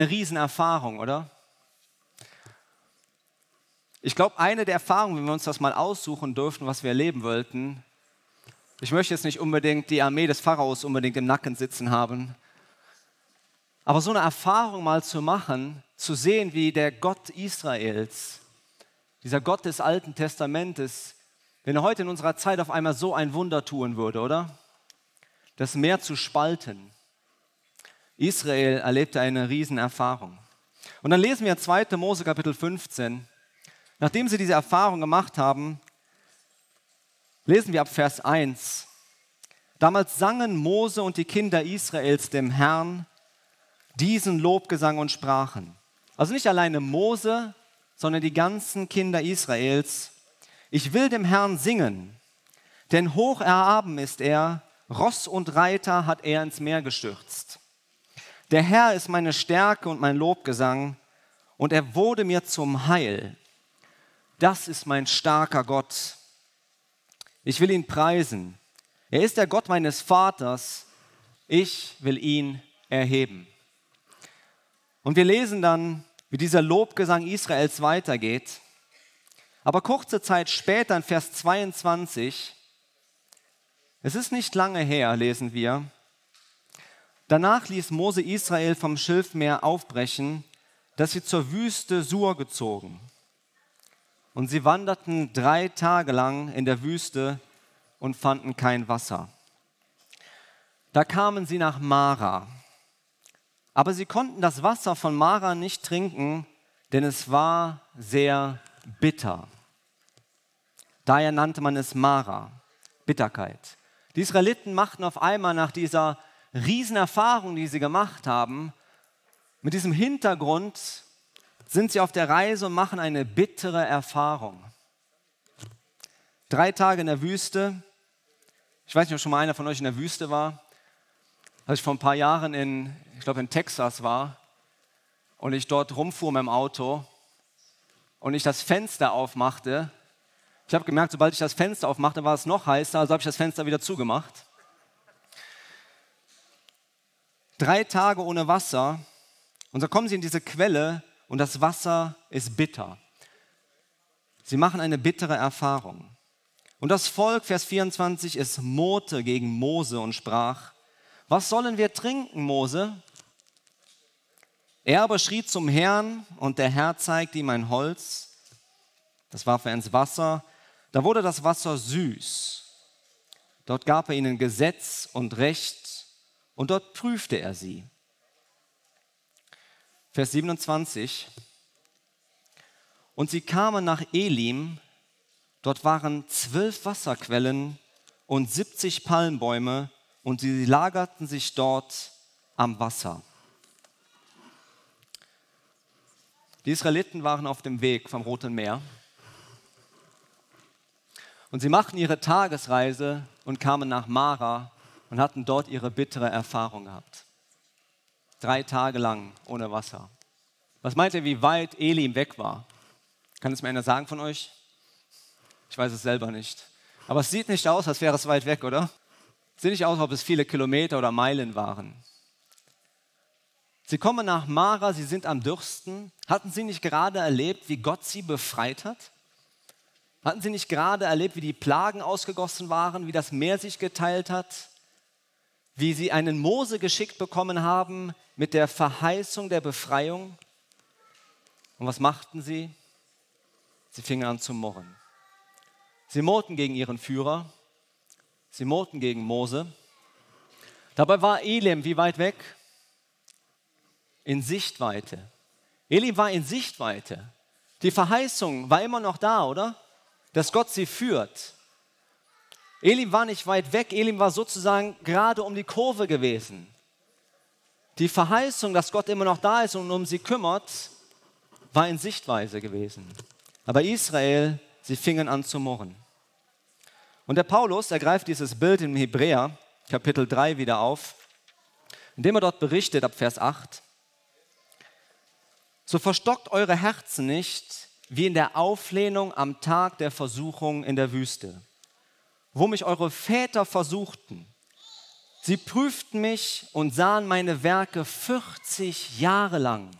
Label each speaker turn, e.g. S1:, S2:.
S1: eine Riesenerfahrung, oder? Ich glaube, eine der Erfahrungen, wenn wir uns das mal aussuchen dürften, was wir erleben wollten, ich möchte jetzt nicht unbedingt die Armee des Pharaos unbedingt im Nacken sitzen haben, aber so eine Erfahrung mal zu machen, zu sehen, wie der Gott Israels, dieser Gott des Alten Testamentes, wenn er heute in unserer Zeit auf einmal so ein Wunder tun würde, oder? Das Meer zu spalten. Israel erlebte eine Riesenerfahrung. Und dann lesen wir 2. Mose Kapitel 15. Nachdem sie diese Erfahrung gemacht haben, lesen wir ab Vers 1. Damals sangen Mose und die Kinder Israels dem Herrn diesen Lobgesang und sprachen. Also nicht alleine Mose, sondern die ganzen Kinder Israels. Ich will dem Herrn singen, denn hoch erhaben ist er, Ross und Reiter hat er ins Meer gestürzt. Der Herr ist meine Stärke und mein Lobgesang und er wurde mir zum Heil. Das ist mein starker Gott. Ich will ihn preisen. Er ist der Gott meines Vaters. Ich will ihn erheben. Und wir lesen dann, wie dieser Lobgesang Israels weitergeht. Aber kurze Zeit später in Vers 22, es ist nicht lange her, lesen wir, danach ließ Mose Israel vom Schilfmeer aufbrechen, dass sie zur Wüste Sur gezogen. Und sie wanderten 3 Tage lang in der Wüste und fanden kein Wasser. Da kamen sie nach Mara. Aber sie konnten das Wasser von Mara nicht trinken, denn es war sehr bitter. Daher nannte man es Mara, Bitterkeit. Die Israeliten machten auf einmal nach dieser Riesenerfahrung, die sie gemacht haben, mit diesem Hintergrund sind sie auf der Reise und machen eine bittere Erfahrung. 3 Tage in der Wüste. Ich weiß nicht, ob schon mal einer von euch in der Wüste war. Als ich vor ein paar Jahren in Texas war und ich dort rumfuhr mit dem Auto und ich das Fenster aufmachte. Ich habe gemerkt, sobald ich das Fenster aufmachte, war es noch heißer, also habe ich das Fenster wieder zugemacht. 3 Tage ohne Wasser und so kommen sie in diese Quelle und das Wasser ist bitter. Sie machen eine bittere Erfahrung. Und das Volk, Vers 24, es murrte gegen Mose und sprach, was sollen wir trinken, Mose? Er aber schrie zum Herrn und der Herr zeigte ihm ein Holz, das warf er ins Wasser, da wurde das Wasser süß. Dort gab er ihnen Gesetz und Recht und dort prüfte er sie. Vers 27. Und sie kamen nach Elim, dort waren 12 Wasserquellen und 70 Palmbäume und sie lagerten sich dort am Wasser. Die Israeliten waren auf dem Weg vom Roten Meer und sie machten ihre Tagesreise und kamen nach Mara und hatten dort ihre bittere Erfahrung gehabt. 3 Tage lang ohne Wasser. Was meint ihr, wie weit Elim weg war? Kann es mir einer sagen von euch? Ich weiß es selber nicht. Aber es sieht nicht aus, als wäre es weit weg, oder? Es sieht nicht aus, als ob es viele Kilometer oder Meilen waren. Sie kommen nach Mara, sie sind am Dürsten. Hatten sie nicht gerade erlebt, wie Gott sie befreit hat? Hatten sie nicht gerade erlebt, wie die Plagen ausgegossen waren, wie das Meer sich geteilt hat? Wie sie einen Mose geschickt bekommen haben mit der Verheißung der Befreiung? Und was machten sie? Sie fingen an zu murren. Sie murrten gegen ihren Führer. Sie murrten gegen Mose. Dabei war Elim wie weit weg? In Sichtweite. Elim war in Sichtweite. Die Verheißung war immer noch da, oder? Dass Gott sie führt. Elim war nicht weit weg, Elim war sozusagen gerade um die Kurve gewesen. Die Verheißung, dass Gott immer noch da ist und um sie kümmert, war in Sichtweise gewesen. Aber Israel, sie fingen an zu murren. Und der Paulus, er greift dieses Bild im Hebräer, Kapitel 3 wieder auf, indem er dort berichtet, ab Vers 8, so verstockt eure Herzen nicht, wie in der Auflehnung am Tag der Versuchung in der Wüste, wo mich eure Väter versuchten, Sie prüften mich und sahen meine Werke 40 Jahre lang.